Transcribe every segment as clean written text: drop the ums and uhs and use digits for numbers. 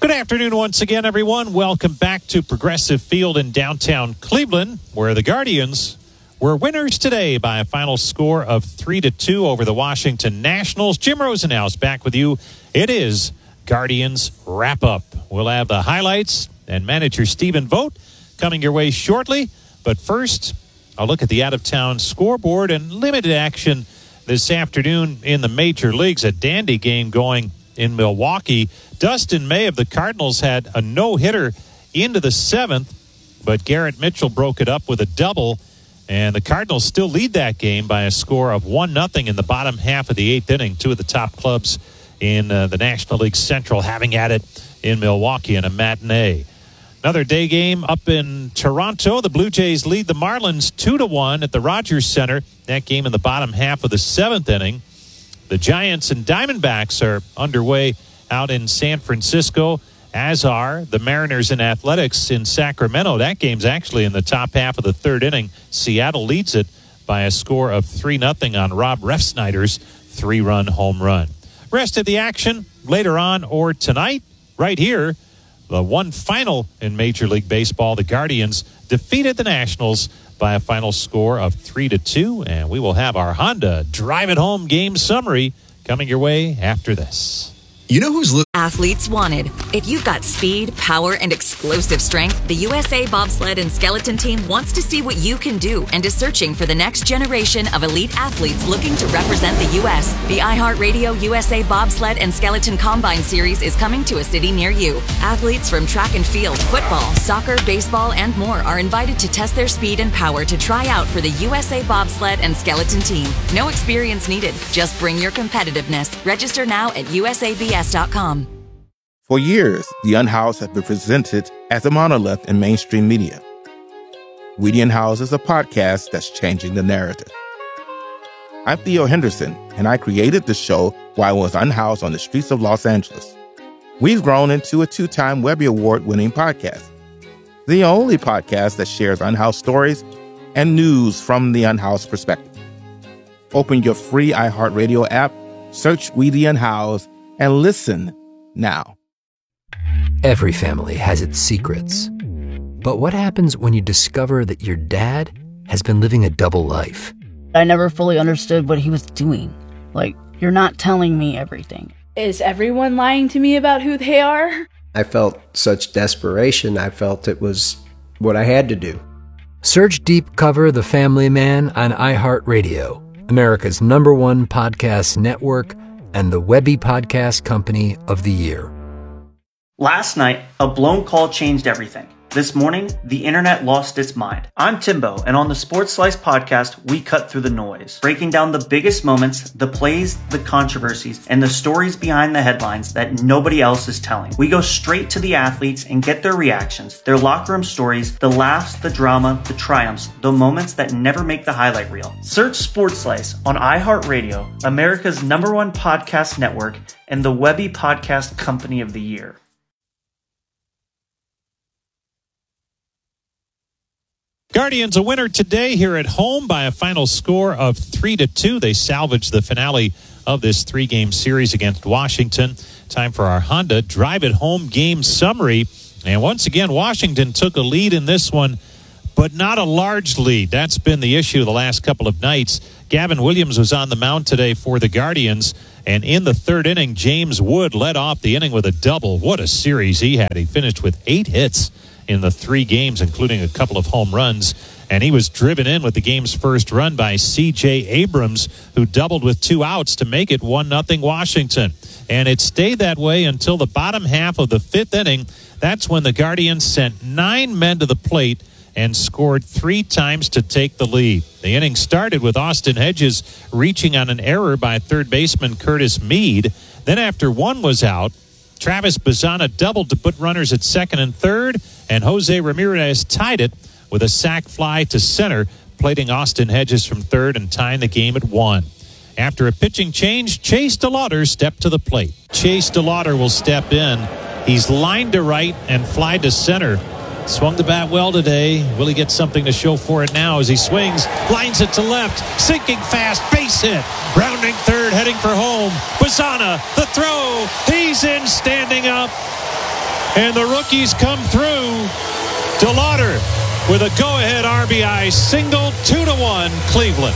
Good afternoon once again, everyone. Welcome back to Progressive Field in downtown Cleveland, where the Guardians were winners today by a final score of 3-2 over the Washington Nationals. Jim Rosenhaus back with you. It is Guardians Wrap-Up. We'll have the highlights and manager Stephen Vogt coming your way shortly. But first, I'll look at the out-of-town scoreboard and limited action this afternoon in the major leagues. A dandy game going in Milwaukee. Dustin May of the Cardinals had a no-hitter into the seventh, but Garrett Mitchell broke it up with a double, and the Cardinals still lead that game by a score of 1-0 in the bottom half of the eighth inning. Two of the top clubs in the National League Central having at it in Milwaukee in a matinee. Another day game up in Toronto. The Blue Jays lead the Marlins 2-1 at the Rogers Center. That game in the bottom half of the seventh inning. The Giants and Diamondbacks are underway out in San Francisco, as are the Mariners and Athletics in Sacramento. That game's actually in the top half of the third inning. Seattle leads it by a score of 3-0 on Rob Refsnyder's three-run home run. Rest of the action later on or tonight, right here. The one final in Major League Baseball, the Guardians defeated the Nationals by a final score of 3-2, and we will have our Honda Drive It Home game summary coming your way after this. You know who's Athletes Wanted. If you've got speed, power, and explosive strength, the USA Bobsled and Skeleton Team wants to see what you can do and is searching for the next generation of elite athletes looking to represent the U.S. The iHeartRadio USA Bobsled and Skeleton Combine Series is coming to a city near you. Athletes from track and field, football, soccer, baseball, and more are invited to test their speed and power to try out for the USA Bobsled and Skeleton Team. No experience needed. Just bring your competitiveness. Register now at usabs.com. For years, The Unhoused has been presented as a monolith in mainstream media. We The Unhoused is a podcast that's changing the narrative. I'm Theo Henderson, and I created the show while I was unhoused on the streets of Los Angeles. We've grown into a 2-time Webby Award-winning podcast, the only podcast that shares unhoused stories and news from the unhoused perspective. Open your free iHeartRadio app, search We The Unhoused, and listen now. Every family has its secrets. But what happens when you discover that your dad has been living a double life? I never fully understood what he was doing. Like, you're not telling me everything. Is everyone lying to me about who they are? I felt such desperation. I felt it was what I had to do. Search Deep Cover The Family Man on iHeartRadio, America's #1 podcast network, and the Webby Podcast Company of the Year. Last night, a blown call changed everything. This morning, the internet lost its mind. I'm Timbo, and on the Sports Slice podcast, we cut through the noise, breaking down the biggest moments, the plays, the controversies, and the stories behind the headlines that nobody else is telling. We go straight to the athletes and get their reactions, their locker room stories, the laughs, the drama, the triumphs, the moments that never make the highlight reel. Search Sports Slice on iHeartRadio, America's #1 podcast network, and the Webby Podcast Company of the Year. Guardians a winner today here at home by a final score of 3-2. They salvaged the finale of this three-game series against Washington. Time for our Honda Drive It Home game summary. And once again, Washington took a lead in this one, but not a large lead. That's been the issue the last couple of nights. Gavin Williams was on the mound today for the Guardians, and in the third inning, James Wood led off the inning with a double. What a series he had. He finished with 8 hits in the 3 games, including a couple of home runs. And he was driven in with the game's first run by C.J. Abrams, who doubled with 2 outs to make it 1-0 Washington. And it stayed that way until the bottom half of the 5th inning. That's when the Guardians sent 9 men to the plate and scored 3 times to take the lead. The inning started with Austin Hedges reaching on an error by third baseman Curtis Mead. Then after 1 was out, Travis Bazzana doubled to put runners at second and third, and Jose Ramirez tied it with a sac fly to center, plating Austin Hedges from third and tying the game at 1. After a pitching change, Chase DeLauder stepped to the plate. Chase DeLauder will step in. He's lined to right and fly to center. Swung the bat well today. Will he get something to show for it now as he swings, lines it to left, sinking fast, base hit. Rounding third, heading for home. Bazzana, the throw. He's in, standing up. and the rookies come through. DeLauder with a go-ahead RBI single, 2-1 Cleveland.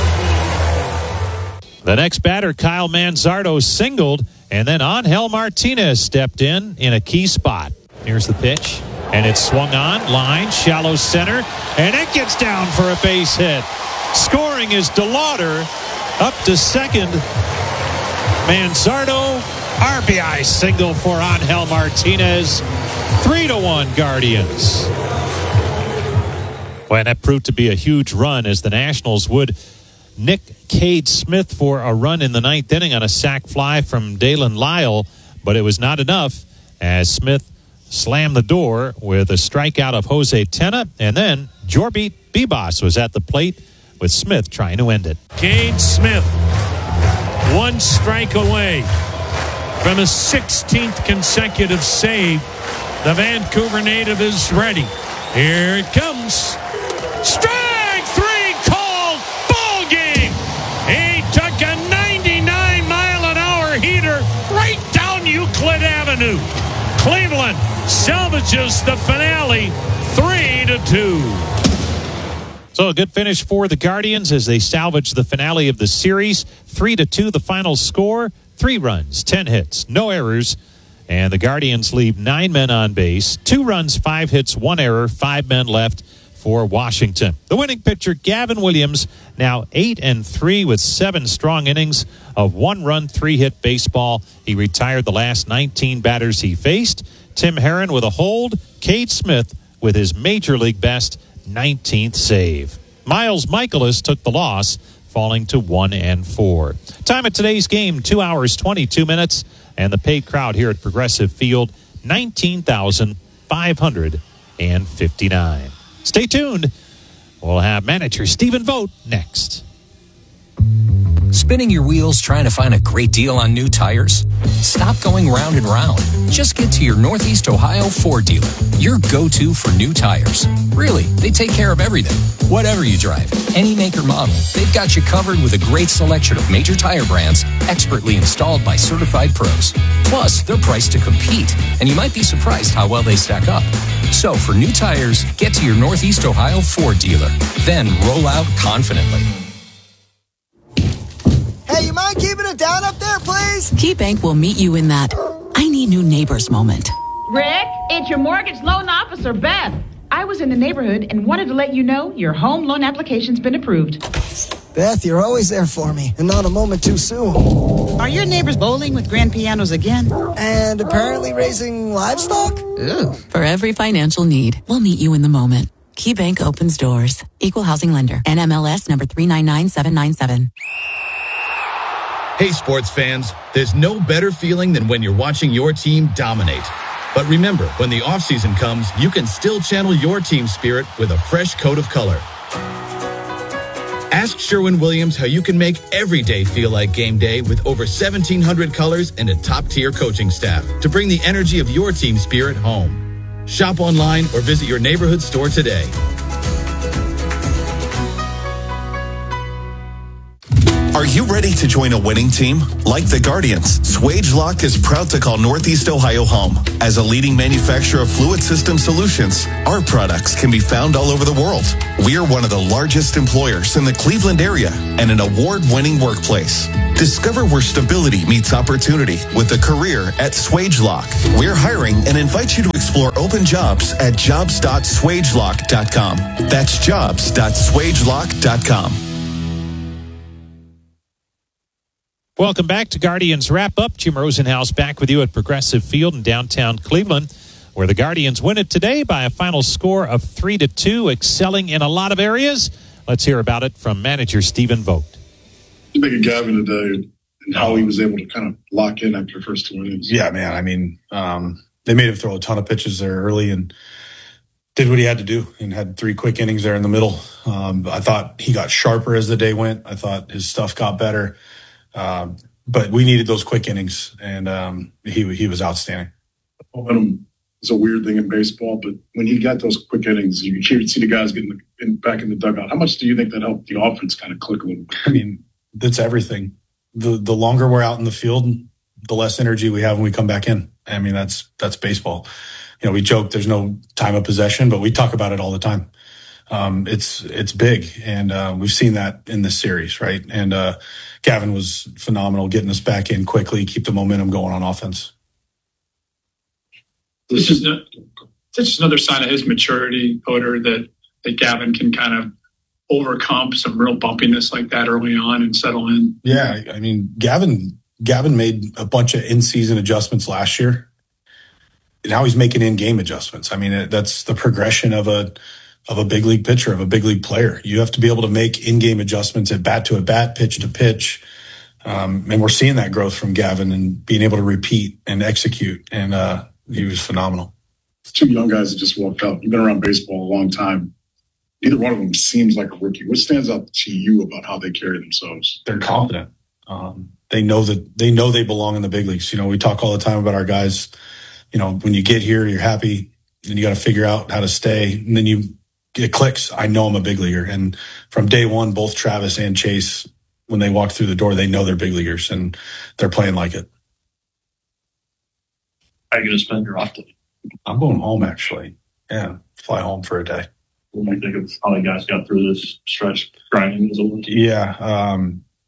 The next batter, Kyle Manzardo, singled, and then Angel Martinez stepped in a key spot. Here's the pitch, and it's swung on, line, shallow center, and it gets down for a base hit. Scoring is DeLauder, up to second. Manzardo, RBI single for Angel Martinez, 3-1 Guardians. Well, that proved to be a huge run as the Nationals would nick Cade Smith for a run in the ninth inning on a sac fly from Dalen Lyle, but it was not enough as Smith slammed the door with a strikeout of Jose Tena, and then Jorby Bibas was at the plate with Smith trying to end it. Cade Smith, one strike away from his 16th consecutive save. The Vancouver native is ready. Here it comes. Strike three called. Ball game. He took a 99-mile-an-hour heater right down Euclid Avenue. Cleveland salvages the finale 3-2. So a good finish for the Guardians as they salvage the finale of the series. 3-2 the final score. 3 runs, 10 hits, no errors. And the Guardians leave 9 men on base. 2 runs, 5 hits, 1 error, 5 men left for Washington. The winning pitcher, Gavin Williams, now 8-3 with 7 strong innings of 1-run, 3-hit baseball. He retired the last 19 batters he faced. Tim Herron with a hold. Cade Smith with his major league best 19th save. Miles Michaelis took the loss, falling to 1-4. Time at today's game, 2 hours, 22 minutes. And the paid crowd here at Progressive Field, 19,559. Stay tuned. We'll have manager Stephen Vogt next. Spinning your wheels trying to find a great deal on new tires? Stop going round and round. Just get to your Northeast Ohio Ford dealer, your go-to for new tires. Really, they take care of everything. Whatever you drive, any make or model, they've got you covered with a great selection of major tire brands expertly installed by certified pros. Plus, they're priced to compete, and you might be surprised how well they stack up. So for new tires, get to your Northeast Ohio Ford dealer. Then roll out confidently. Hey, you mind keeping it down up there, please? KeyBank will meet you in that I need new neighbors moment. Rick, it's your mortgage loan officer, Beth. I was in the neighborhood and wanted to let you know your home loan application's been approved. Beth, you're always there for me, and not a moment too soon. Are your neighbors bowling with grand pianos again? And apparently raising livestock? Ooh. For every financial need, we'll meet you in the moment. KeyBank opens doors. Equal housing lender. NMLS number 399797. Hey, sports fans, there's no better feeling than when you're watching your team dominate. But remember, when the offseason comes, you can still channel your team spirit with a fresh coat of color. Ask Sherwin-Williams how you can make every day feel like game day with over 1,700 colors and a top-tier coaching staff to bring the energy of your team spirit home. Shop online or visit your neighborhood store today. Are you ready to join a winning team? Like the Guardians, Swagelok is proud to call Northeast Ohio home. As a leading manufacturer of fluid system solutions, our products can be found all over the world. We are one of the largest employers in the Cleveland area and an award-winning workplace. Discover where stability meets opportunity with a career at Swagelok. We're hiring and invite you to explore open jobs at jobs.swagelok.com. That's jobs.swagelok.com. Welcome back to Guardians Wrap-Up. Jim Rosenhaus back with you at Progressive Field in downtown Cleveland, where the Guardians win it today by a final score of 3-2, excelling in a lot of areas. Let's hear about it from manager Stephen Vogt. You think of Gavin today and how he was able to kind of lock in after the first 2 innings. Yeah, man. I mean, they made him throw a ton of pitches there early and did what he had to do and had 3 quick innings there in the middle. I thought he got sharper as the day went. I thought his stuff got better. But we needed those quick innings, and he was outstanding. Momentum is a weird thing in baseball, but when he got those quick innings, you could see the guys getting back in the dugout. How much do you think that helped the offense kind of click a little bit? I mean, that's everything. The longer we're out in the field, the less energy we have when we come back in. I mean, that's baseball. You know, we joke there's no time of possession, but we talk about it all the time. It's big, and we've seen that in this series, right? And Gavin was phenomenal, getting us back in quickly, keep the momentum going on offense. This is just another sign of his maturity, Oder, that Gavin can kind of overcome some real bumpiness like that early on and settle in. Yeah, I mean, Gavin made a bunch of in-season adjustments last year. Now he's making in-game adjustments. I mean, that's the progression of a big league pitcher, of a big league player. You have to be able to make in-game adjustments at bat to bat, pitch to pitch. And we're seeing that growth from Gavin and being able to repeat and execute. And he was phenomenal. Two young guys that just walked out. You've been around baseball a long time. Neither one of them seems like a rookie. What stands out to you about how they carry themselves? They're confident. They know they belong in the big leagues. You know, we talk all the time about our guys. You know, when you get here, you're happy, and you got to figure out how to stay. And then it clicks. I know I'm a big leaguer. And from day one, both Travis and Chase, when they walk through the door, they know they're big leaguers, and they're playing like it. How are you going to spend your off day? I'm going home, actually. Yeah, fly home for a day. What do you think of how you guys got through this stretch grinding as a team? Yeah,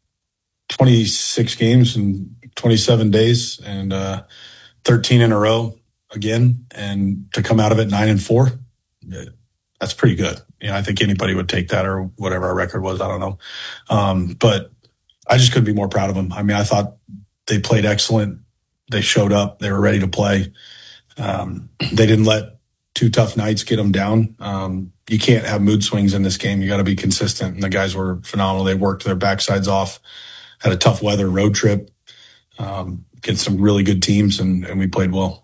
26 games in 27 days, and 13 in a row again, and to come out of it 9-4, that's pretty good. You know, I think anybody would take that, or whatever our record was. I don't know, but I just couldn't be more proud of them. I mean, I thought they played excellent. They showed up. They were ready to play. They didn't let 2 tough nights get them down. You can't have mood swings in this game. You got to be consistent. And the guys were phenomenal. They worked their backsides off, had a tough weather road trip, against some really good teams, and we played well.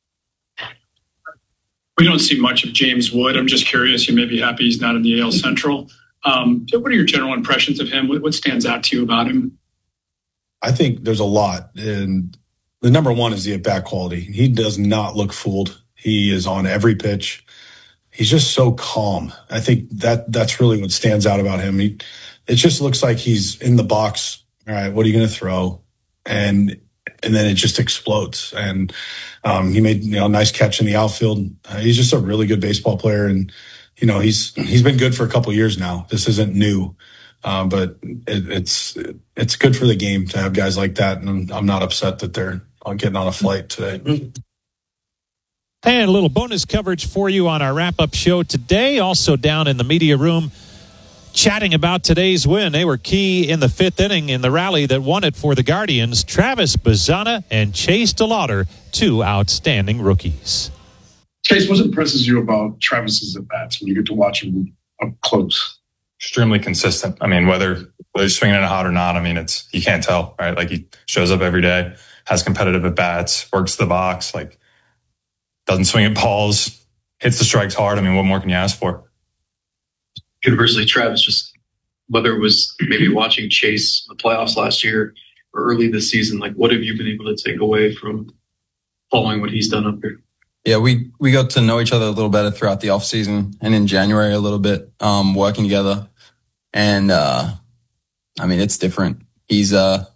We don't see much of James Wood. I'm just curious. You may be happy he's not in the AL Central. What are your general impressions of him? What stands out to you about him? I think there's a lot. And the number one is the at-bat quality. He does not look fooled. He is on every pitch. He's just so calm. I think that's really what stands out about him. It just looks like he's in the box. All right, what are you going to throw? And then it just explodes. And he made a nice catch in the outfield. He's just a really good baseball player, and he's been good for a couple of years now. This isn't new, but it's good for the game to have guys like that. And I'm not upset that they're getting on a flight today. And a little bonus coverage for you on our wrap-up show today. Also down in the media room, chatting about today's win. They were key in the 5th inning in the rally that won it for the Guardians. Travis Bazzana and Chase DeLauder, 2 outstanding rookies. Chase, what impresses you about Travis's at-bats when you get to watch him up close? Extremely consistent. I mean, whether he's swinging it hot or not, I mean, you can't tell, right? Like, he shows up every day, has competitive at-bats, works the box, like, doesn't swing at balls, hits the strikes hard. I mean, what more can you ask for? Conversely, Travis, just whether it was maybe watching Chase the playoffs last year or early this season, like, what have you been able to take away from following what he's done up here? Yeah, we got to know each other a little better throughout the off season, and in January a little bit, working together. And I mean, it's different. He's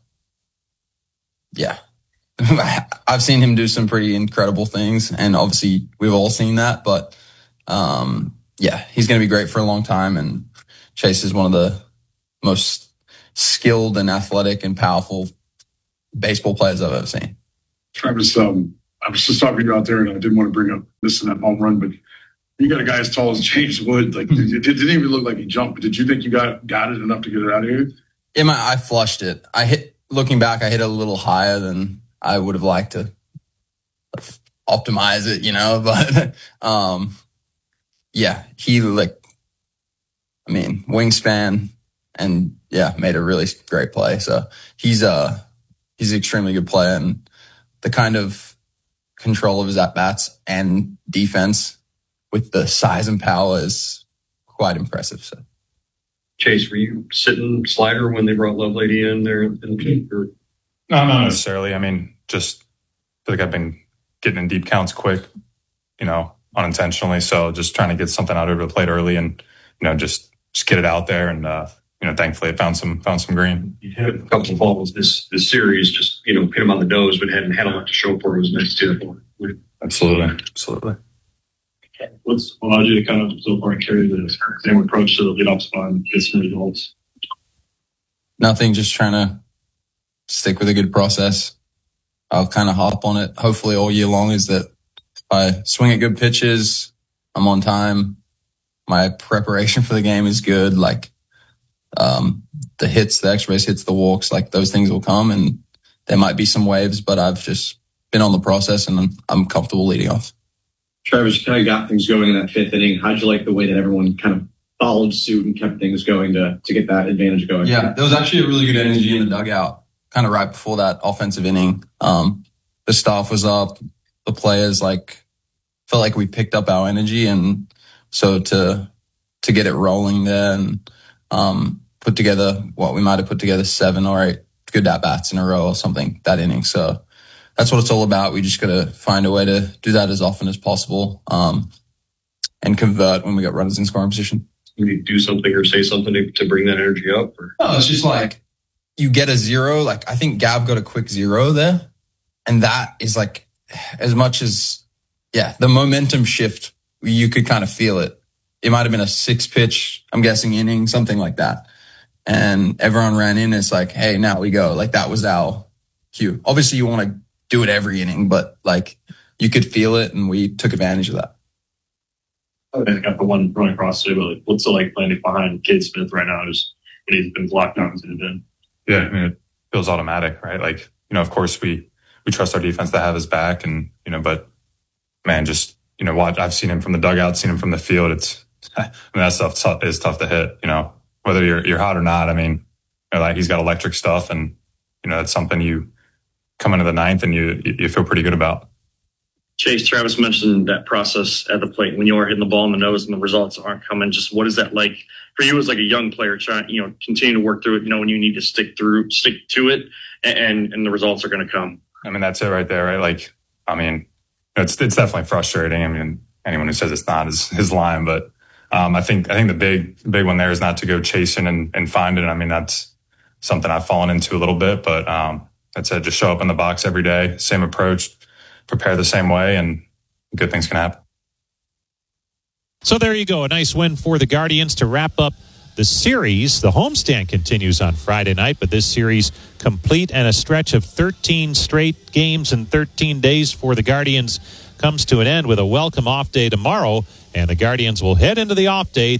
yeah. I've seen him do some pretty incredible things, and obviously we've all seen that, but yeah, he's going to be great for a long time. And Chase is one of the most skilled and athletic and powerful baseball players I've ever seen. Travis, I was just talking to you out there, and I didn't want to bring up this and that home run, but you got a guy as tall as James Wood. Like, it didn't even look like he jumped, but did you think you got it enough to get it out of here? Yeah, I flushed it. Looking back, I hit it a little higher than I would have liked to optimize it, but yeah, he wingspan, and yeah, made a really great play. So he's an extremely good player, and the kind of control of his at-bats and defense with the size and power is quite impressive. So, Chase, were you sitting slider when they brought Lovelady in there in the game? No, not necessarily. I mean, just feel like I've been getting in deep counts quick, unintentionally. So just trying to get something out over the plate early, and just get it out there and thankfully it found some green. You hit a couple of balls this series, just hit him on the nose, but hadn't had a lot to show for it. Was nice too. Absolutely. What's allowed you to kind of so far carry the same approach to the leadoff spot and get some results? Nothing, just trying to stick with a good process. I'll kind of hop on it hopefully all year long, is that if I swing at good pitches, I'm on time. My preparation for the game is good. Like, the hits, the extra base hits, the walks, like those things will come, and there might be some waves, but I've just been on the process and I'm comfortable leading off. Travis, you kind of got things going in that fifth inning. How'd you like the way that everyone kind of followed suit and kept things going to get that advantage going? Yeah, there was actually a really good energy in the dugout, kind of right before that offensive inning. The staff was up, the players felt like we picked up our energy, and so to get it rolling there and put together what we might have put together 7 or 8 good at-bats in a row or something that inning. So that's what it's all about. We just got to find a way to do that as often as possible and convert when we got runners in scoring position. Can you do something or say something to bring that energy up? No, it's just like you get a 0. Like, I think Gav got a quick 0 there. And that is like, as much as, the momentum shift, you could kind of feel it. It might have been a 6-pitch, I'm guessing, inning, something like that. And everyone ran in. It's like, hey, now we go. Like, that was our cue. Obviously, you want to do it every inning, but like, you could feel it, and we took advantage of that. I got the one running across today, but what's it like playing behind Cade Smith right now? He's been blocked down to the bin. Yeah, I mean, it feels automatic, right? Like, of course we trust our defense to have his back, and but man, just watch. I've seen him from the dugout, seen him from the field. That stuff is tough to hit. Whether you're hot or not. I mean, like, he's got electric stuff, and that's something you come into the ninth and you feel pretty good about. Chase, Travis mentioned that process at the plate when you are hitting the ball in the nose and the results aren't coming. Just what is that like for you as like a young player trying, continue to work through it, when you need to stick to it and the results are going to come? I mean, that's it right there, right? Like, I mean, it's definitely frustrating. I mean, anyone who says it's not is lying, but I think the big one there is not to go chasing and find it. I mean, that's something I've fallen into a little bit, but that's it. Just show up in the box every day, same approach, prepare the same way, and good things can happen. So there you go. A nice win for the Guardians to wrap up the series. The homestand continues on Friday night, but this series complete, and a stretch of 13 straight games in 13 days for the Guardians comes to an end with a welcome off day tomorrow, and the Guardians will head into the off day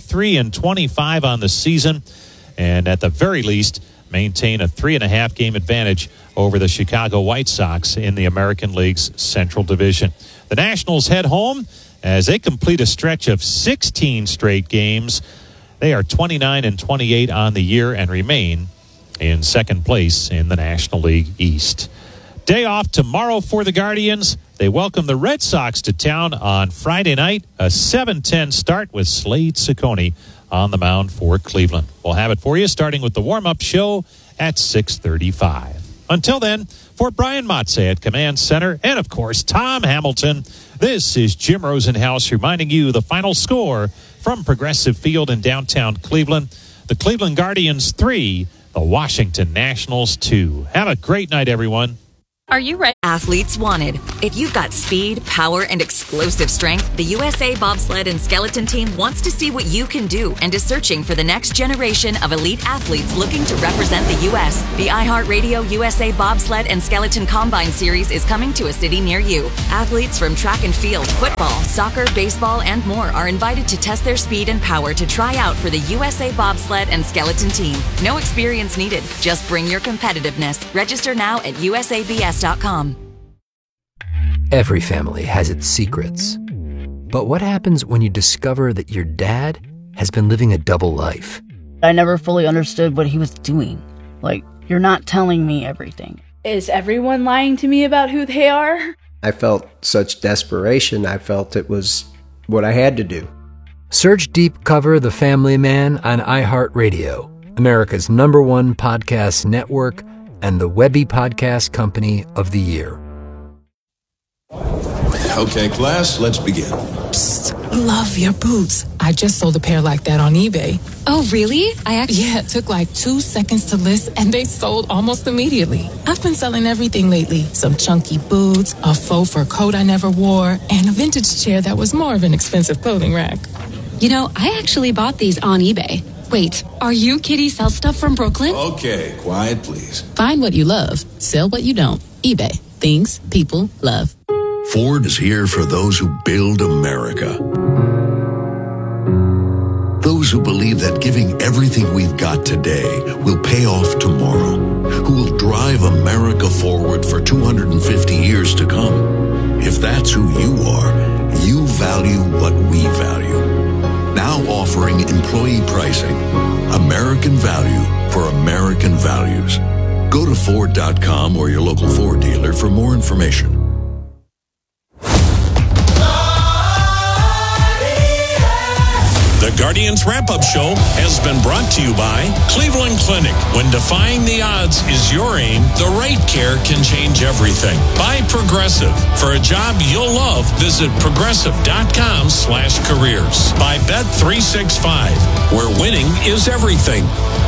33-25 on the season, and at the very least maintain a 3.5 game advantage over the Chicago White Sox in the American League's Central Division. The Nationals head home as they complete a stretch of 16 straight games. They are 29-28 on the year and remain in second place in the National League East. Day off tomorrow for the Guardians. They welcome the Red Sox to town on Friday night, a 7:10 start with Slade Ciccone on the mound for Cleveland. We'll have it for you starting with the warm-up show at 6:35. Until then, for Brian Motze at Command Center and, of course, Tom Hamilton, this is Jim Rosenhaus reminding you the final score from Progressive Field in downtown Cleveland. The Cleveland Guardians 3, the Washington Nationals 2. Have a great night, everyone. Are you ready? Athletes wanted. If you've got speed, power, and explosive strength, the USA Bobsled and Skeleton Team wants to see what you can do and is searching for the next generation of elite athletes looking to represent the U.S. The iHeartRadio USA Bobsled and Skeleton Combine Series is coming to a city near you. Athletes from track and field, football, soccer, baseball, and more are invited to test their speed and power to try out for the USA Bobsled and Skeleton Team. No experience needed. Just bring your competitiveness. Register now at usabs.com. Every family has its secrets. But what happens when you discover that your dad has been living a double life? I never fully understood what he was doing. Like, you're not telling me everything. Is everyone lying to me about who they are? I felt such desperation. I felt it was what I had to do. Search Deep Cover The Family Man on iHeartRadio, America's #1 podcast network, and the Webby Podcast Company of the Year. Okay, class, let's begin. Psst, love your boots. I just sold a pair like that on eBay. Oh, really? Yeah, it took like 2 seconds to list and they sold almost immediately. I've been selling everything lately. Some chunky boots, a faux fur coat I never wore, and a vintage chair that was more of an expensive clothing rack. You know, I actually bought these on eBay. Wait, are you Kitty Sell Stuff from Brooklyn? Okay, quiet, please. Find what you love. Sell what you don't. eBay. Things people love. Ford is here for those who build America. Those who believe that giving everything we've got today will pay off tomorrow. Who will drive America forward for 250 years to come. If that's who you are, you value what we value. Now offering employee pricing. American value for American values. Go to Ford.com or your local Ford dealer for more information. The Guardians Wrap-Up Show has been brought to you by Cleveland Clinic. When defying the odds is your aim, the right care can change everything. By Progressive. For a job you'll love, visit progressive.com/careers. By Bet365, where winning is everything.